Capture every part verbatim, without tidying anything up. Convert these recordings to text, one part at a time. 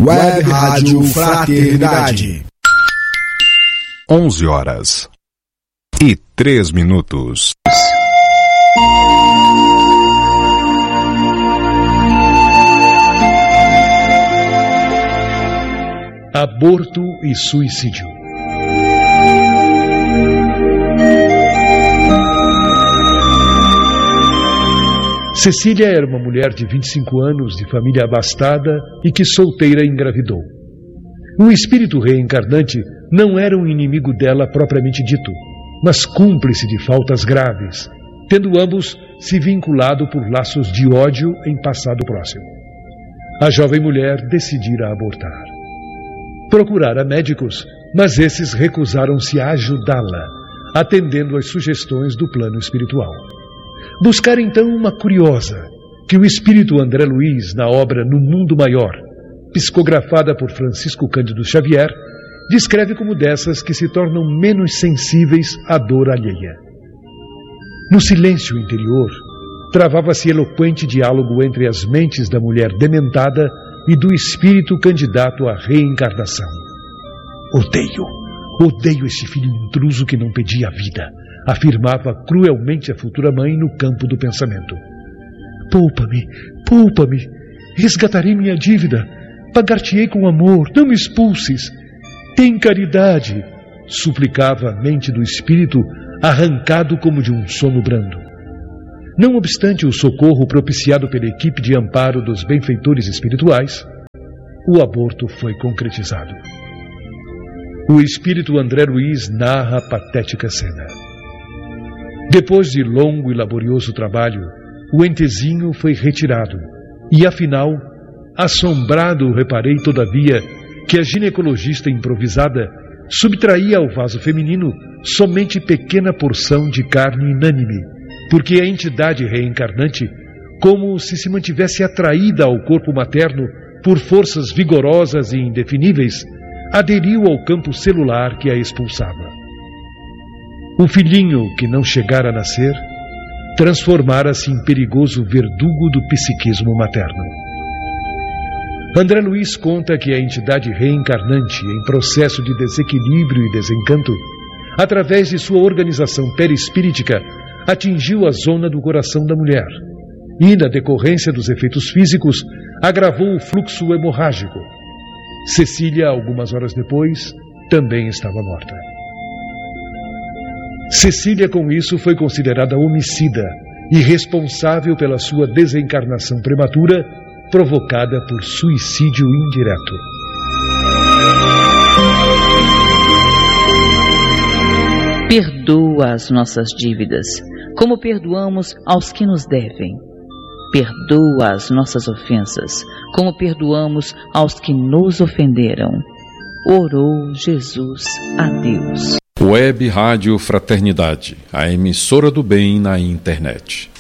Web Rádio Fraternidade. onze horas e três minutos. Aborto e suicídio. Cecília era uma mulher de vinte e cinco anos, de família abastada e que solteira engravidou. O espírito reencarnante não era um inimigo dela propriamente dito, mas cúmplice de faltas graves, tendo ambos se vinculado por laços de ódio em passado próximo. A jovem mulher decidira abortar. Procurara médicos, mas esses recusaram-se a ajudá-la, atendendo às sugestões do plano espiritual. Buscar então uma curiosa, que o espírito André Luiz, na obra No Mundo Maior, psicografada por Francisco Cândido Xavier, descreve como dessas que se tornam menos sensíveis à dor alheia. No silêncio interior, travava-se eloquente diálogo entre as mentes da mulher dementada e do espírito candidato à reencarnação. Odeio, odeio esse filho intruso que não pedia a vida, afirmava cruelmente a futura mãe no campo do pensamento. Poupa-me, poupa-me, resgatarei minha dívida, pagar-te-ei com amor, não me expulses. Tem caridade, suplicava a mente do espírito, arrancado como de um sono brando. Não obstante o socorro propiciado pela equipe de amparo dos benfeitores espirituais, o aborto foi concretizado. O espírito André Luiz narra a patética cena. Depois de longo e laborioso trabalho, o entezinho foi retirado e, afinal, assombrado, reparei, todavia, que a ginecologista improvisada subtraía ao vaso feminino somente pequena porção de carne inânime, porque a entidade reencarnante, como se se mantivesse atraída ao corpo materno por forças vigorosas e indefiníveis, aderiu ao campo celular que a expulsava. O filhinho que não chegara a nascer transformara-se em perigoso verdugo do psiquismo materno. André Luiz conta que a entidade reencarnante, em processo de desequilíbrio e desencanto, através de sua organização perispírita, atingiu a zona do coração da mulher e, na decorrência dos efeitos físicos, agravou o fluxo hemorrágico. Cecília, algumas horas depois, também estava morta. Cecília, com isso, foi considerada homicida e responsável pela sua desencarnação prematura, provocada por suicídio indireto. Perdoa as nossas dívidas, como perdoamos aos que nos devem. Perdoa as nossas ofensas, como perdoamos aos que nos ofenderam. Orou Jesus a Deus. Web Rádio Fraternidade, a emissora do bem na internet.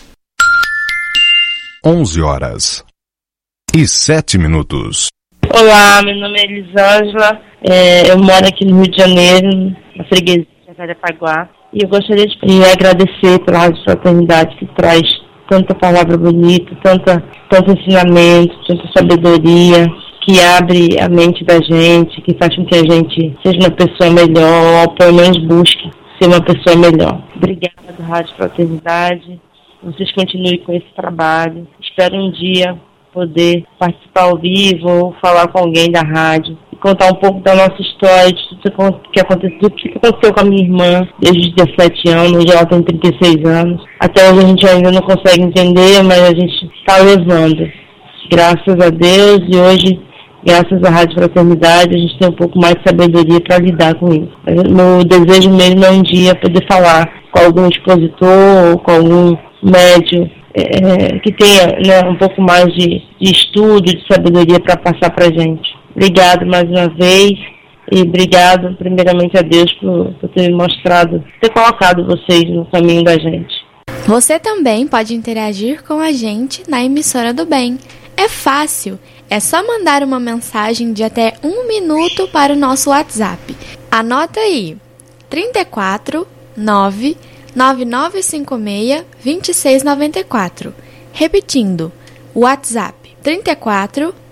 onze horas e sete minutos. Olá, meu nome é Elisângela, é, eu moro aqui no Rio de Janeiro, na freguesia de Jacarepaguá, e eu gostaria de agradecer pela Rádio Fraternidade que traz tanta palavra bonita, tanta, tanto ensinamento, tanta sabedoria, que abre a mente da gente, que faz com que a gente seja uma pessoa melhor, ou pelo menos busque ser uma pessoa melhor. Obrigada, Rádio Fraternidade. Vocês continuem com esse trabalho. Espero um dia poder participar ao vivo ou falar com alguém da rádio e contar um pouco da nossa história, de tudo que aconteceu, do que aconteceu com a minha irmã desde os dezessete anos, hoje ela tem trinta e seis anos. Até hoje a gente ainda não consegue entender, mas a gente está levando. Graças a Deus, e hoje, graças à Rádio Fraternidade, a gente tem um pouco mais de sabedoria para lidar com isso. Meu desejo mesmo é um dia poder falar com algum expositor ou com algum médium é, que tenha, né, um pouco mais de, de estudo, de sabedoria para passar para a gente. Obrigado mais uma vez e obrigado primeiramente a Deus por, por ter me mostrado, ter colocado vocês no caminho da gente. Você também pode interagir com a gente na emissora do bem. É fácil, é só mandar uma mensagem de até um minuto para o nosso WhatsApp. Anota aí, trinta e quatro, nove, nove nove cinco seis, dois seis nove quatro. Repetindo, WhatsApp trinta e quatro,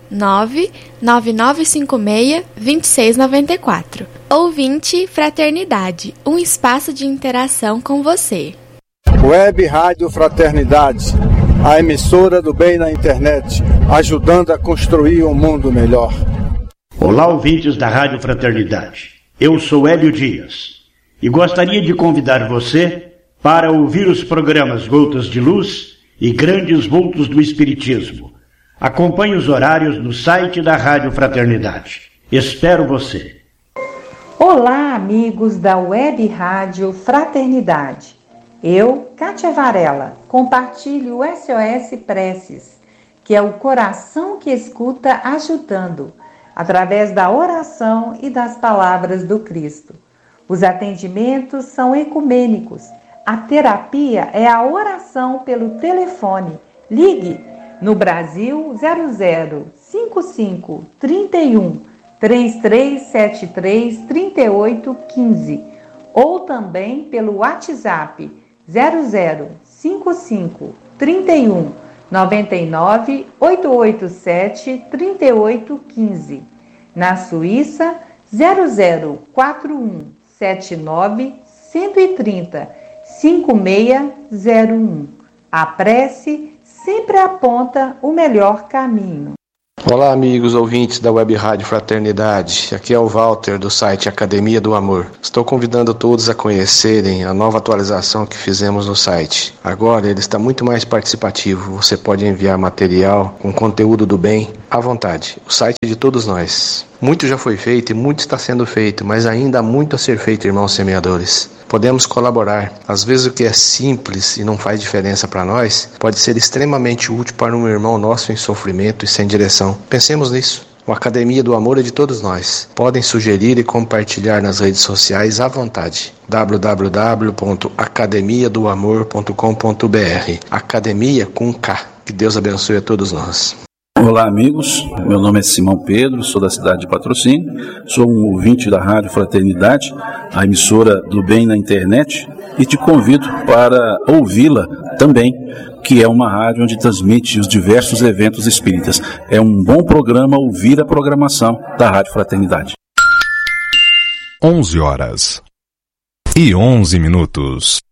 nove nove nove cinco seis, dois seis nove quatro. Ouvinte Fraternidade, um espaço de interação com você. Web Rádio Fraternidade, a emissora do bem na internet, ajudando a construir um mundo melhor. Olá, ouvintes da Rádio Fraternidade. Eu sou Hélio Dias e gostaria de convidar você para ouvir os programas Gotas de Luz e Grandes Vultos do Espiritismo. Acompanhe os horários no site da Rádio Fraternidade. Espero você. Olá, amigos da Web Rádio Fraternidade. Eu, Kátia Varela, compartilho o S O S Preces, que é o coração que escuta ajudando, através da oração e das palavras do Cristo. Os atendimentos são ecumênicos. A terapia é a oração pelo telefone. Ligue no Brasil zero zero cinco cinco, três um, três três sete três, três oito um cinco ou também pelo WhatsApp zero zero cinco cinco, três um, nove nove, oito oito sete, três oito um cinco. Na Suíça, zero zero quatro um, sete nove, um três zero, cinco seis zero um. A prece sempre aponta o melhor caminho. Olá, amigos ouvintes da Web Rádio Fraternidade. Aqui é o Walter do site Academia do Amor. Estou convidando todos a conhecerem a nova atualização que fizemos no site. Agora ele está muito mais participativo. Você pode enviar material com conteúdo do bem à vontade. O site é de todos nós. Muito já foi feito e muito está sendo feito, mas ainda há muito a ser feito, irmãos semeadores. Podemos colaborar. Às vezes o que é simples e não faz diferença para nós, pode ser extremamente útil para um irmão nosso em sofrimento e sem direção. Pensemos nisso. A Academia do Amor é de todos nós. Podem sugerir e compartilhar nas redes sociais à vontade. w w w ponto academia do amor ponto com ponto b r. Academia com K. Que Deus abençoe a todos nós. Olá, amigos, meu nome é Simão Pedro, sou da cidade de Patrocínio, sou um ouvinte da Rádio Fraternidade, a emissora do bem na internet, e te convido para ouvi-la também, que é uma rádio onde transmite os diversos eventos espíritas. É um bom programa ouvir a programação da Rádio Fraternidade. onze horas e onze minutos.